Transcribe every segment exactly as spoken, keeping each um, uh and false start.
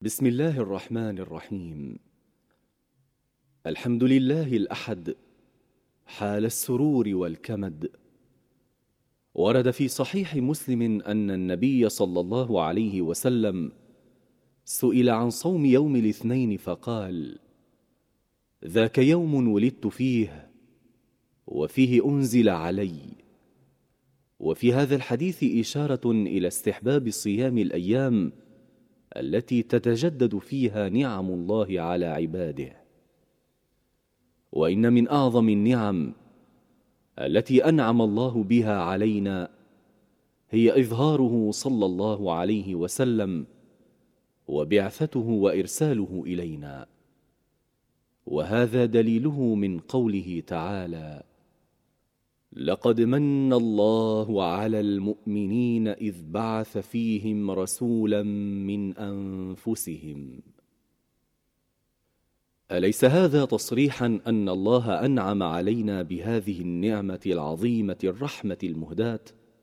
بسم الله الرحمن الرحيم. الحمد لله الأحد حال السرور والكمد. ورد في صحيح مسلم أن النبي صلى الله عليه وسلم سئل عن صوم يوم الاثنين فقال: ذاك يوم ولدت فيه وفيه أنزل علي. وفي هذا الحديث إشارة إلى استحباب صيام الأيام التي تتجدد فيها نعم الله على عباده. وإن من أعظم النعم التي أنعم الله بها علينا هي إظهاره صلى الله عليه وسلم وبعثته وإرساله إلينا، وهذا دليله من قوله تعالى: لقد من الله على المؤمنين إذ بعث فيهم رسولا من أنفسهم. أليس هذا تصريحا أن الله أنعم علينا بهذه النعمة العظيمة الرحمة المهداة؟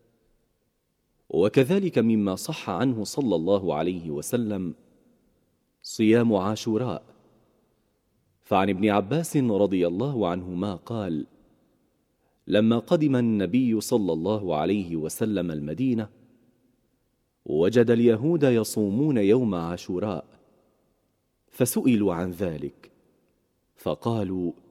وكذلك مما صح عنه صلى الله عليه وسلم صيام عاشوراء، فعن ابن عباس رضي الله عنهما قال: لما قدم النبي صلى الله عليه وسلم المدينة وجد اليهود يصومون يوم عاشوراء، فسئلوا عن ذلك فقالوا: